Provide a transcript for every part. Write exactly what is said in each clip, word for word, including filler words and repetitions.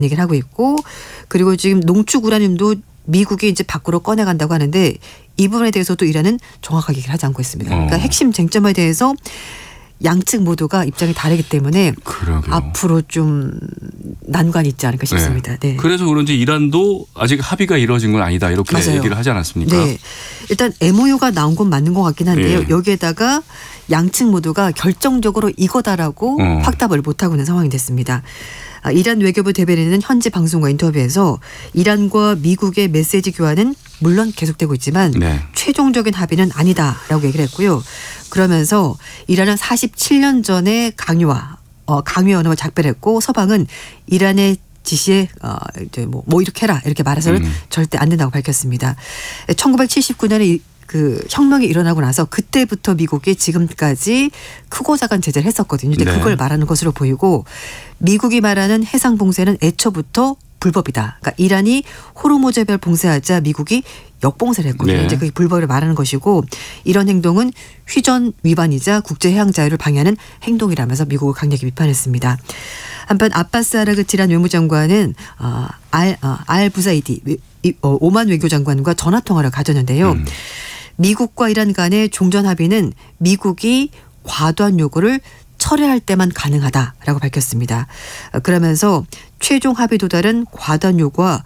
얘기를 하고 있고 그리고 지금 농축 우라늄도 미국이 이제 밖으로 꺼내간다고 하는데 이 부분에 대해서도 이란은 정확하게 얘기를 하지 않고 있습니다. 그러니까 어. 핵심 쟁점에 대해서 양측 모두가 입장이 다르기 때문에 그러게요. 앞으로 좀 난관이 있지 않을까 싶습니다. 네. 네. 그래서 그런지 이란도 아직 합의가 이루어진 건 아니다 이렇게 맞아요. 얘기를 하지 않았습니까? 네. 일단 엠오유가 나온 건 맞는 것 같긴 한데요. 예. 여기에다가 양측 모두가 결정적으로 이거다라고 어. 확답을 못하고 있는 상황이 됐습니다. 이란 외교부 대변인은 현지 방송과 인터뷰에서 이란과 미국의 메시지 교환은 물론 계속되고 있지만 네. 최종적인 합의는 아니다라고 얘기를 했고요. 그러면서 이란은 사십칠 년 전에 강요와 어, 강요 언어를 작별했고 서방은 이란의 지시에 어, 이제 뭐, 뭐 이렇게 해라 이렇게 말해서는 음. 절대 안 된다고 밝혔습니다. 천구백칠십구 년에 이, 그 혁명이 일어나고 나서 그때부터 미국이 지금까지 크고 작은 제재를 했었거든요. 근데 네. 그걸 말하는 것으로 보이고 미국이 말하는 해상 봉쇄는 애초부터 불법이다. 그러니까 이란이 호르무즈해변을 봉쇄하자 미국이 역봉쇄를 했거든요. 네. 이제 그게 불법을 말하는 것이고 이런 행동은 휴전 위반이자 국제 해양 자유를 방해하는 행동이라면서 미국을 강력히 비판했습니다. 한편 아바스 아라그치 이란 외무장관은 어, 알, 어, 알 부사이디 어, 오만 외교장관과 전화 통화를 가졌는데요. 음. 미국과 이란 간의 종전 합의는 미국이 과도한 요구를 철회할 때만 가능하다라고 밝혔습니다. 그러면서 최종 합의 도달은 과도한 요구와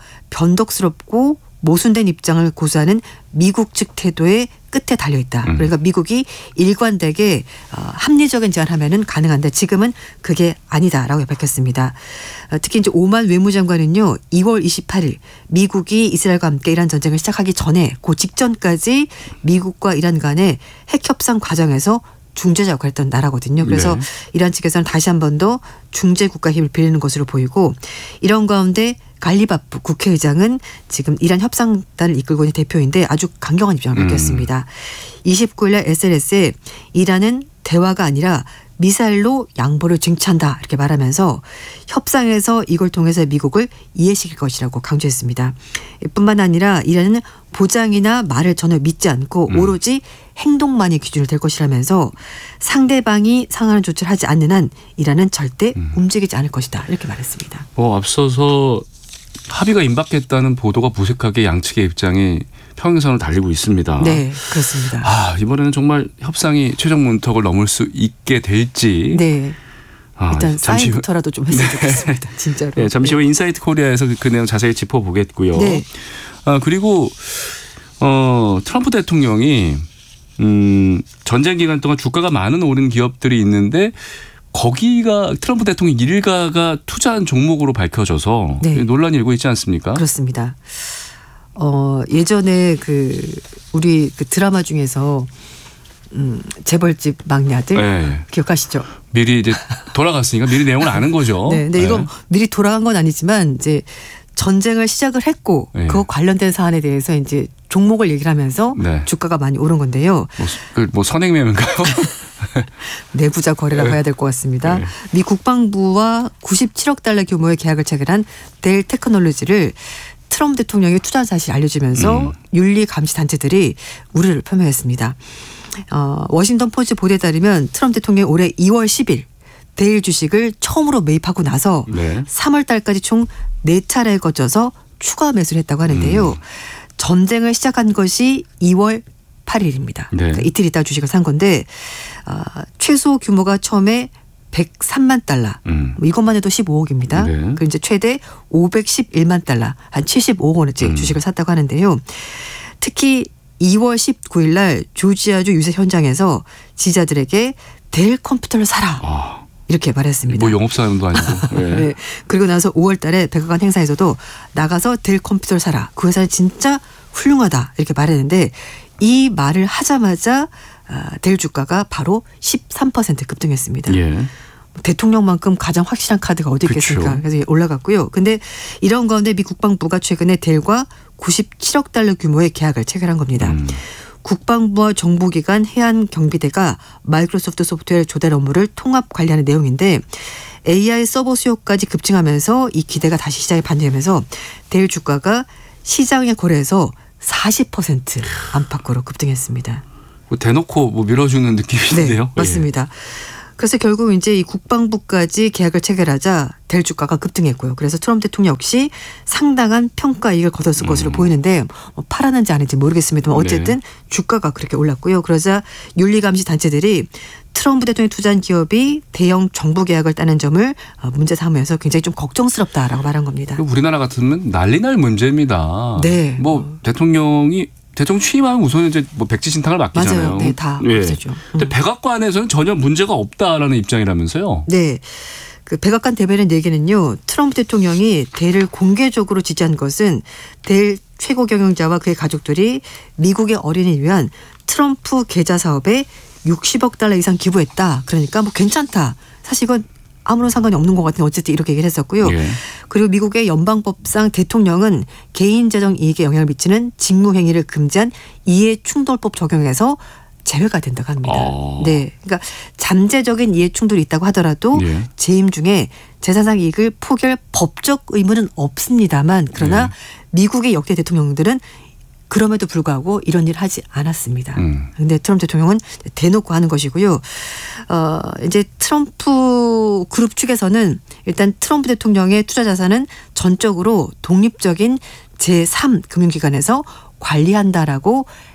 변덕스럽고 모순된 입장을 고수하는 미국 측 태도의 끝에 달려있다. 음. 그러니까 미국이 일관되게 합리적인 제안하면은 가능한데 지금은 그게 아니다라고 밝혔습니다. 특히 이제 오만 외무장관은요. 이월 이십팔일 미국이 이스라엘과 함께 이란 전쟁을 시작하기 전에 그 직전까지 미국과 이란 간의 핵 협상 과정에서 중재자 역할을 했던 나라거든요. 그래서 네. 이란 측에서는 다시 한 번 더 중재 국가 힘을 빌리는 것으로 보이고 이런 가운데 갈리바프 국회의장은 지금 이란 협상단을 이끌고 있는 대표인데 아주 강경한 입장을 밝혔습니다. 음. 이십구일날 에스엔에스에 이란은 대화가 아니라 미사일로 양보를 쟁취한다 이렇게 말하면서 협상에서 이걸 통해서 미국을 이해시킬 것이라고 강조했습니다. 뿐만 아니라 이란은 보장이나 말을 전혀 믿지 않고 음. 오로지 행동만이 기준이 될 것이라면서 상대방이 상하는 조치를 하지 않는 한 이란은 절대 음. 움직이지 않을 것이다 이렇게 말했습니다. 뭐 앞서서 합의가 임박했다는 보도가 무색하게 양측의 입장이 평행선을 달리고 있습니다. 네, 그렇습니다. 아, 이번에는 정말 협상이 최종 문턱을 넘을 수 있게 될지. 네. 아, 일단 잠시 사인부터라도 좀 했으면 네. 좋겠습니다. 진짜로. 네, 잠시 후 네. 인사이트 코리아에서 그, 그 내용 자세히 짚어보겠고요. 네. 아, 그리고 어, 트럼프 대통령이 음, 전쟁 기간 동안 주가가 많은 오른 기업들이 있는데 거기가 트럼프 대통령 일가가 투자한 종목으로 밝혀져서 네. 논란이 일고 있지 않습니까? 그렇습니다. 어, 예전에 그 우리 그 드라마 중에서 음, 재벌집 막내 아들 네. 기억하시죠? 미리 이제 돌아갔으니까 미리 내용을 아는 거죠. 네, 근데 이건 미리 돌아간 건 아니지만 이제 전쟁을 시작을 했고 네. 그 관련된 사안에 대해서 이제 종목을 얘기를 하면서 네. 주가가 많이 오른 건데요. 뭐, 그, 뭐 선행매매인가요? 내부자 거래라 네. 봐야 될 것 같습니다. 네. 미 국방부와 구십칠억 달러 규모의 계약을 체결한 델 테크놀로지를 트럼프 대통령이 투자 사실이 알려지면서 음. 윤리 감시 단체들이 우려를 표명했습니다. 어, 워싱턴 포스트 보도에 따르면 트럼프 대통령이 올해 이월 십일 델 주식을 처음으로 매입하고 나서 네. 삼월 달까지 총 네 차례에 거쳐서 추가 매수를 했다고 하는데요. 음. 전쟁을 시작한 것이 이월 팔일입니다. 네. 그러니까 이틀 있다 주식을 산 건데 어, 최소 규모가 처음에 백삼만 달러. 음. 뭐 이것만 해도 십오억입니다. 네. 그리고 이제 최대 오백십일만 달러, 한 칠십오억 원어치 음. 주식을 샀다고 하는데요. 특히 이월 십구일 날 조지아주 유세 현장에서 지지자들에게 델 컴퓨터를 사라. 아. 이렇게 말했습니다. 뭐 영업사원도 아니고. 네. 네. 그리고 나서 오월 달에 백악관 행사에서도 나가서 델 컴퓨터를 사라. 그 회사는 진짜 훌륭하다. 이렇게 말했는데 이 말을 하자마자 델 주가가 바로 십삼 퍼센트 급등했습니다. 예. 대통령만큼 가장 확실한 카드가 어디 있겠습니까? 그렇죠. 그래서 올라갔고요. 근데 이런 가운데 미 국방부가 최근에 델과 구십칠억 달러 규모의 계약을 체결한 겁니다. 음. 국방부와 정보기관 해안경비대가 마이크로소프트 소프트웨어 조달 업무를 통합 관리하는 내용인데 에이아이 서버 수요까지 급증하면서 이 기대가 다시 시장에 반영하면서 델 주가가 시장의 거래에서 사십 퍼센트 안팎으로 급등했습니다. 뭐 대놓고 뭐 밀어주는 느낌인데요. 네, 맞습니다. 그래서 결국 이제 이 국방부까지 계약을 체결하자 델 주가가 급등했고요. 그래서 트럼프 대통령 역시 상당한 평가 이익을 거뒀을 음. 것으로 보이는데 뭐 팔았는지 아닌지 모르겠습니다만 어쨌든 네. 주가가 그렇게 올랐고요. 그러자 윤리감시 단체들이 트럼프 대통령이 투자한 기업이 대형 정부 계약을 따는 점을 문제 삼으면서 굉장히 좀 걱정스럽다라고 말한 겁니다. 우리나라 같으면 난리 날 문제입니다. 네. 뭐 어. 대통령이 대통령 취임하면 우선 이제 뭐 백지 신탁을 맡기잖아요. 맞아요. 네, 다 없애죠. 네. 근데 백악관에서는 전혀 문제가 없다라는 입장이라면서요. 네. 그 백악관 대변인 얘기는요. 트럼프 대통령이 델을 공개적으로 지지한 것은 델 최고 경영자와 그의 가족들이 미국의 어린이를 위한 트럼프 계좌 사업에 육십억 달러 이상 기부했다. 그러니까 뭐 괜찮다. 사실 이건 아무런 상관이 없는 것 같은 어쨌든 이렇게 얘기를 했었고요. 예. 그리고 미국의 연방법상 대통령은 개인 재정 이익에 영향을 미치는 직무행위를 금지한 이해충돌법 적용에서 제외가 된다고 합니다. 어. 네, 그러니까 잠재적인 이해충돌이 있다고 하더라도 예. 재임 중에 재산상 이익을 포기할 법적 의무는 없습니다만 그러나 예. 미국의 역대 대통령들은 그럼에도 불구하고 이런 일을 하지 않았습니다. 그런데 음. 트럼프 대통령은 대놓고 하는 것이고요. 어, 이제 트럼프 그룹 측에서는 일단 트럼프 대통령의 투자 자산은 전적으로 독립적인 제삼 금융기관에서 관리한다라고